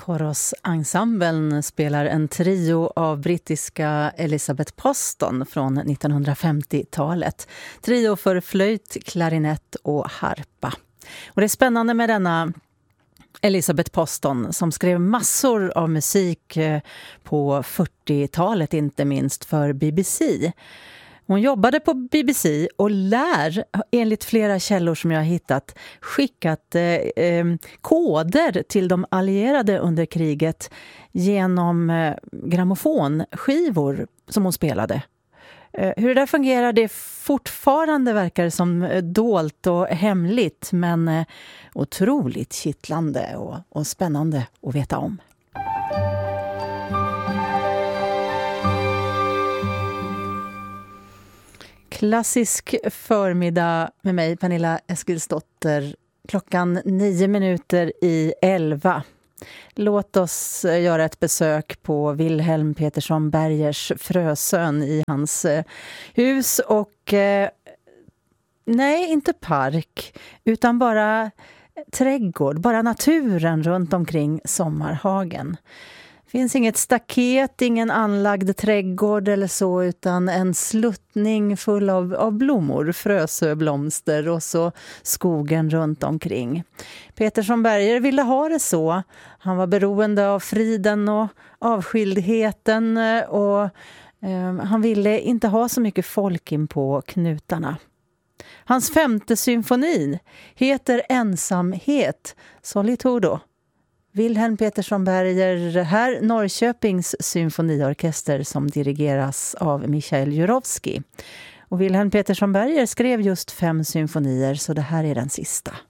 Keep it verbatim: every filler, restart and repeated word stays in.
Korossensemblen spelar en trio av brittiska Elizabeth Poston från nittonhundrafemtiotalet. Trio för flöjt, klarinett och harpa. Och det är spännande med denna Elizabeth Poston som skrev massor av musik på fyrtiotalet, inte minst för B B C. Hon jobbade på B B C och lär, enligt flera källor som jag har hittat, skickat eh, koder till de allierade under kriget genom eh, grammofonskivor som hon spelade. Eh, hur det där fungerar, det fortfarande verkar som dolt och hemligt, men eh, otroligt kittlande och, och spännande att veta om. Klassisk förmiddag med mig, Pernilla Eskilsdotter, klockan nio minuter i elva. Låt oss göra ett besök på Wilhelm Petersson Bergers Frösön i hans hus och eh, nej, inte park utan bara trädgård, bara naturen runt omkring Sommarhagen. Det finns inget staket, ingen anlagd trädgård eller så, utan en sluttning full av, av blommor, frösöblomster och så skogen runt omkring. Petersson Berger ville ha det så. Han var beroende av friden och avskildheten och eh, han ville inte ha så mycket folk in på knutarna. Hans femte symfoni heter Ensamhet, Solitudo. Wilhelm Petersson Berger, här Norrköpings symfoniorkester som dirigeras av Michael Jurovski. Och Wilhelm Petersson Berger skrev just fem symfonier, så det här är den sista.